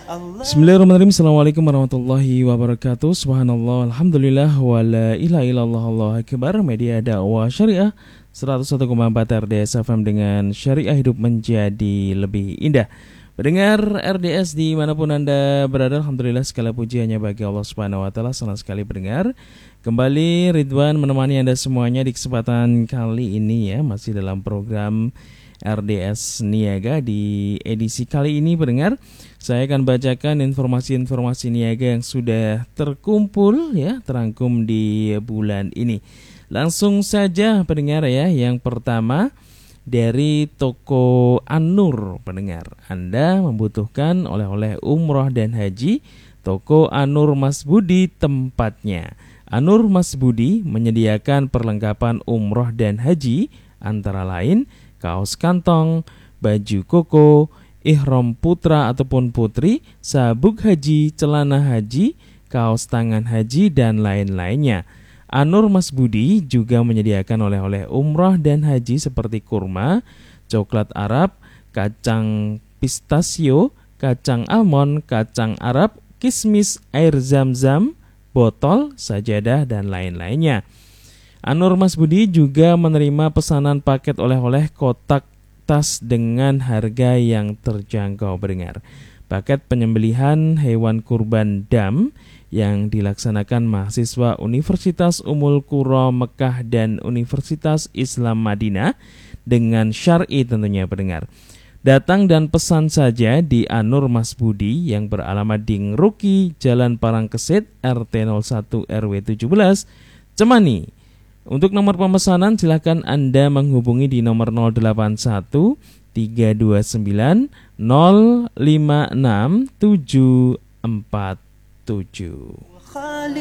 Bismillahirrahmanirrahim. Assalamualaikum warahmatullahi wabarakatuh. Subhanallah, alhamdulillah, wa la ilaha illallah, Allahu akbar. Media dakwah syariah 101,4 RDS FM dengan syariah hidup menjadi lebih indah. Pendengar RDS dimanapun Anda berada, alhamdulillah segala puji hanya bagi Allah Subhanahu wa taala. Senang sekali pendengar. Kembali Ridwan menemani Anda semuanya di kesempatan kali ini ya, masih dalam program RDS Niaga. Di edisi kali ini pendengar, saya akan bacakan informasi-informasi niaga yang sudah terkumpul ya, terangkum di bulan ini. Langsung saja pendengar ya, yang pertama dari toko An-Nur pendengar. Anda membutuhkan oleh-oleh umroh dan haji, toko An-Nur Mas Budi tempatnya. An-Nur Mas Budi menyediakan perlengkapan umroh dan haji antara lain kaos kantong, baju koko, ihram putra ataupun putri, sabuk haji, celana haji, kaos tangan haji, dan lain-lainnya. An-Nur Mas Budi juga menyediakan oleh-oleh umrah dan haji seperti kurma, coklat Arab, kacang pistasio, kacang almond, kacang Arab, kismis, air zam-zam, botol, sajadah, dan lain-lainnya. An-Nur Mas Budi juga menerima pesanan paket oleh-oleh kotak tas dengan harga yang terjangkau pendengar. Paket penyembelihan hewan kurban dam yang dilaksanakan mahasiswa Universitas Ummul Qura Mekah dan Universitas Islam Madinah dengan syar'i tentunya pendengar. Datang dan pesan saja di An-Nur Mas Budi yang beralamat di Ngruki, Jalan Parangkesit, RT 01 RW 17, Cemani. Untuk nomor pemesanan silakan Anda menghubungi di nomor 081 329 056 747.